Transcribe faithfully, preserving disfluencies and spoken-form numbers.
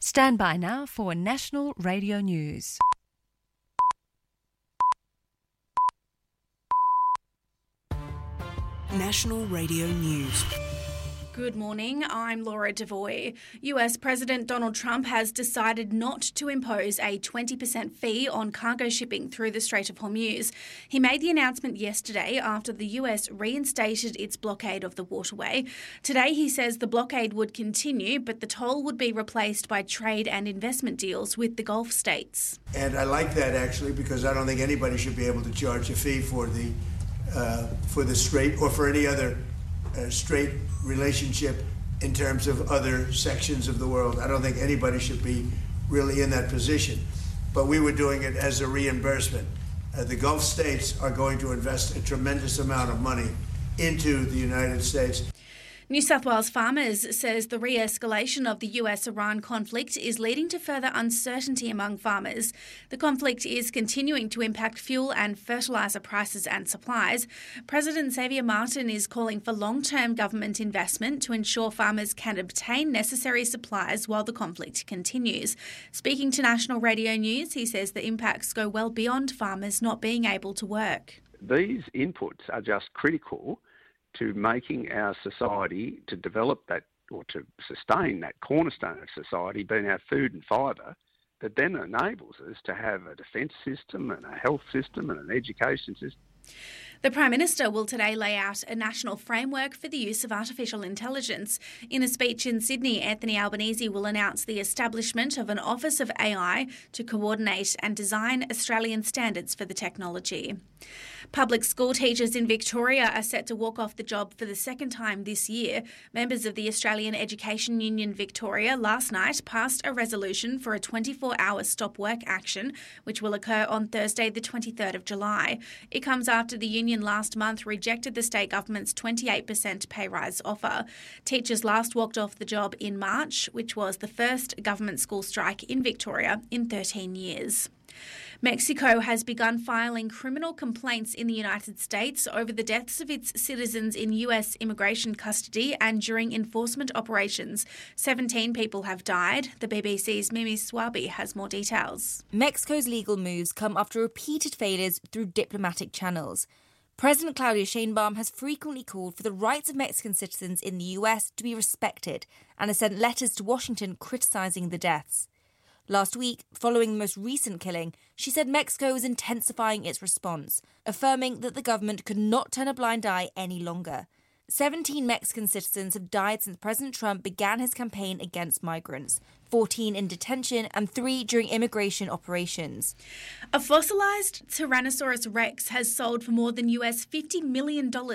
Stand by now for National Radio News. National Radio News. Good morning, I'm Laura Devoy. U S President Donald Trump has decided not to impose a twenty percent fee on cargo shipping through the Strait of Hormuz. He made the announcement yesterday after the U S reinstated its blockade of the waterway. Today he says the blockade would continue, but the toll would be replaced by trade and investment deals with the Gulf states. And I like that actually, because I don't think anybody should be able to charge a fee for the uh, for the strait or for any other Uh, straight relationship in terms of other sections of the world. I don't think anybody should be really in that position. But we were doing it as a reimbursement. Uh, the Gulf states are going to invest a tremendous amount of money into the United States. New South Wales Farmers says the re-escalation of the U S-Iran conflict is leading to further uncertainty among farmers. The conflict is continuing to impact fuel and fertiliser prices and supplies. President Xavier Martin is calling for long-term government investment to ensure farmers can obtain necessary supplies while the conflict continues. Speaking to National Radio News, he says the impacts go well beyond farmers not being able to work. These inputs are just critical to making our society, to develop that or to sustain that cornerstone of society, being our food and fibre, that then enables us to have a defence system and a health system and an education system. The Prime Minister will today lay out a national framework for the use of artificial intelligence. In a speech in Sydney, Anthony Albanese will announce the establishment of an Office of A I to coordinate and design Australian standards for the technology. Public school teachers in Victoria are set to walk off the job for the second time this year. Members of the Australian Education Union Victoria last night passed a resolution for a twenty-four hour stop work action, which will occur on Thursday the twenty-third of July. It comes after the union last month rejected the state government's twenty-eight percent pay rise offer. Teachers last walked off the job in March, which was the first government school strike in Victoria in thirteen years. Mexico has begun filing criminal complaints in the United States over the deaths of its citizens in U S immigration custody and during enforcement operations. seventeen people have died. The B B C's Mimi Swaby has more details. Mexico's legal moves come after repeated failures through diplomatic channels. President Claudia Sheinbaum has frequently called for the rights of Mexican citizens in the U S to be respected and has sent letters to Washington criticising the deaths. Last week, following the most recent killing, she said Mexico is intensifying its response, affirming that the government could not turn a blind eye any longer. seventeen Mexican citizens have died since President Trump began his campaign against migrants, fourteen in detention and three during immigration operations. A fossilised Tyrannosaurus rex has sold for more than U S fifty million dollars